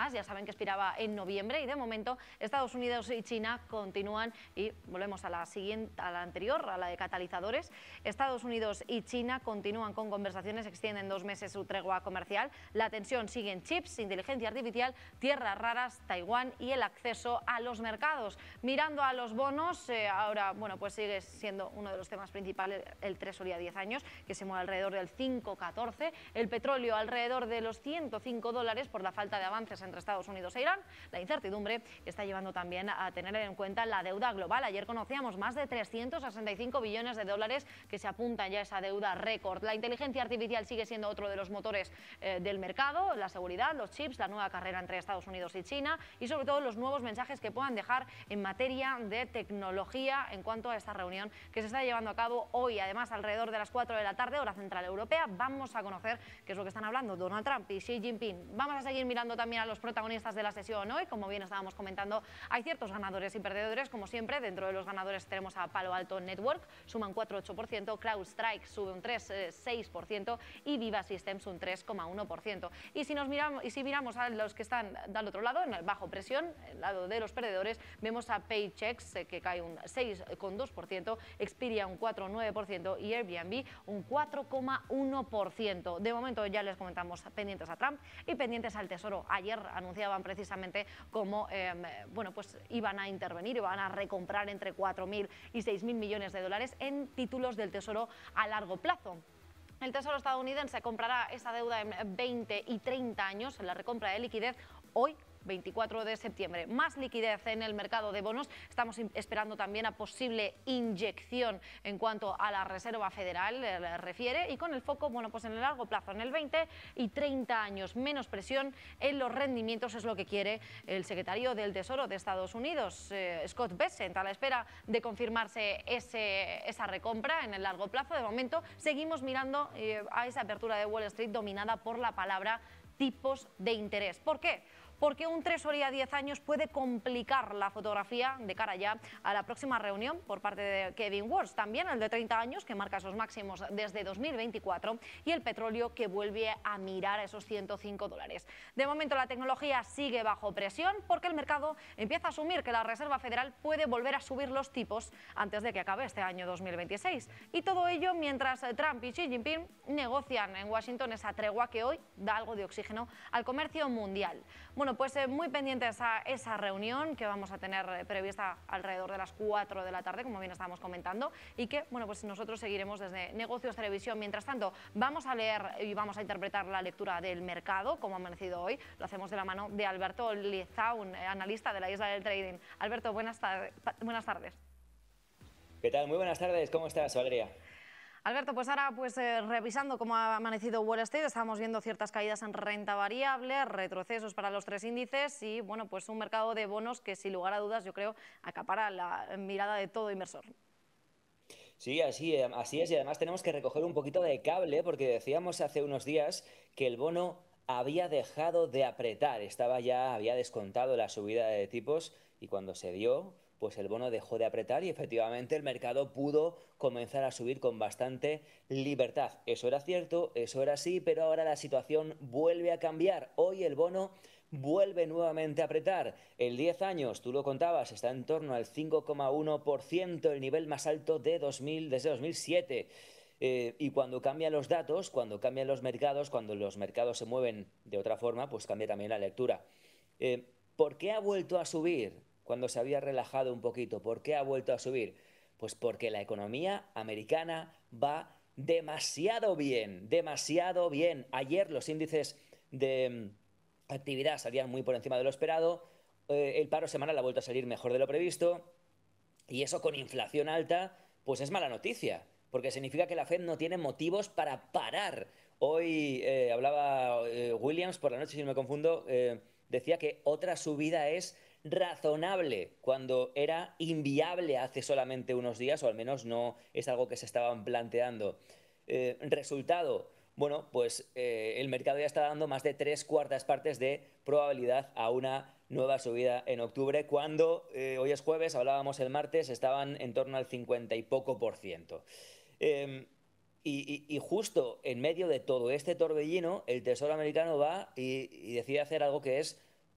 más. Ya saben que expiraba en noviembre y de momento Estados Unidos y China continúan, y volvemos a la siguiente, a la anterior, a la de catalizadores. Estados Unidos y China continúan con conversaciones, extienden 2 meses su tregua comercial. La tensión sigue en chips, inteligencia artificial, tierras raras, Taiwán y el acceso a los mercados. Mirando a los bonos, ahora bueno, pues sigue siendo uno de los temas principales el Treasury a 10 años, que se mueve alrededor del 5,14, el petróleo alrededor de los $105 por la falta de avances entre Estados Unidos e Irán, la incertidumbre que está llevando también a tener en cuenta la deuda global. Ayer conocíamos más de 365 billones de dólares que se apuntan ya a esa deuda récord. La inteligencia artificial sigue siendo otro de los motores del mercado, la seguridad, los chips, la nueva carrera entre Estados Unidos y China y sobre todo los nuevos mensajes que puedan dejar en materia de tecnología en cuanto a esta reunión que se está llevando a cabo hoy, además alrededor de las 4 de la tarde, hora central europea. Vamos a conocer qué es lo que están hablando Donald Trump y Xi Jinping. Vamos a seguir mirando también a los protagonistas de la sesión hoy. Como bien estábamos comentando, hay ciertos ganadores y perdedores, como siempre. Dentro de los ganadores tenemos a Palo Alto Network, suman 4,8%, CrowdStrike sube un 3,6% y Viva Systems un 3,1%. Y si miramos a los que están del otro lado, en el bajo presión, el lado de los perdedores, vemos a Paychex que cae un 6,2%, Expedia un 4,9% y Airbnb un 4,1%. De momento ya les comentamos pendientes a Trump y pendientes al Tesoro. Ayer anunciaban precisamente cómo bueno, pues iban a intervenir, iban a recomprar entre 4.000 y 6.000 millones de dólares en títulos del Tesoro a largo plazo. El Tesoro estadounidense comprará esa deuda en 20 y 30 años en la recompra de liquidez hoy, 24 de septiembre. Más liquidez en el mercado de bonos. Estamos esperando también a posible inyección en cuanto a la Reserva Federal refiere, y con el foco, bueno, pues en el largo plazo, en el 20 y 30 años. Menos presión en los rendimientos es lo que quiere el secretario del Tesoro de Estados Unidos, Scott Bessent, a la espera de confirmarse esa recompra en el largo plazo. De momento seguimos mirando a esa apertura de Wall Street dominada por la palabra tipos de interés. ¿Por qué? Porque un Treasury a 10 años puede complicar la fotografía de cara ya a la próxima reunión por parte de Kevin Warsh. También el de 30 años, que marca esos máximos desde 2024, y el petróleo, que vuelve a mirar a esos $105. De momento la tecnología sigue bajo presión porque el mercado empieza a asumir que la Reserva Federal puede volver a subir los tipos antes de que acabe este año 2026. Y todo ello mientras Trump y Xi Jinping negocian en Washington esa tregua que hoy da algo de oxígeno al comercio mundial. Bueno, pues muy pendientes a esa reunión que vamos a tener prevista alrededor de las 4 de la tarde, como bien estábamos comentando, y que, bueno, pues nosotros seguiremos desde Negocios Televisión. Mientras tanto, vamos a leer y vamos a interpretar la lectura del mercado, como ha amanecido hoy. Lo hacemos de la mano de Alberto Lizaun, analista de la Isla del Trading. Alberto, buenas tardes. ¿Qué tal? Muy buenas tardes. ¿Cómo estás, Valeria? Alberto, pues ahora revisando cómo ha amanecido Wall Street, estamos viendo ciertas caídas en renta variable, retrocesos para los 3 índices y, bueno, pues un mercado de bonos que, sin lugar a dudas, yo creo, acapara la mirada de todo inversor. Sí, así es, y además tenemos que recoger un poquito de cable porque decíamos hace unos días que el bono había dejado de apretar, había descontado la subida de tipos, y cuando se dio, pues el bono dejó de apretar y efectivamente el mercado pudo comenzar a subir con bastante libertad. Eso era cierto, eso era así, pero ahora la situación vuelve a cambiar. Hoy el bono vuelve nuevamente a apretar. El 10 años, tú lo contabas, está en torno al 5,1%, el nivel más alto desde 2007. Y cuando cambian los datos, cuando cambian los mercados, cuando los mercados se mueven de otra forma, pues cambia también la lectura. ¿Por qué ha vuelto a subir cuando se había relajado un poquito? ¿Por qué ha vuelto a subir? Pues porque la economía americana va demasiado bien, demasiado bien. Ayer los índices de actividad salían muy por encima de lo esperado, el paro semanal ha vuelto a salir mejor de lo previsto, y eso con inflación alta, pues es mala noticia, porque significa que la Fed no tiene motivos para parar. Hoy hablaba Williams por la noche, si no me confundo, decía que otra subida es razonable cuando era inviable hace solamente unos días, o al menos no es algo que se estaban planteando. Resultado, bueno, pues el mercado ya está dando más de 3/4 partes de probabilidad a una nueva subida en octubre, cuando hoy es jueves, hablábamos el martes, estaban en torno al 50 y poco por ciento. Y justo en medio de todo este torbellino, el Tesoro americano va y decide hacer algo que es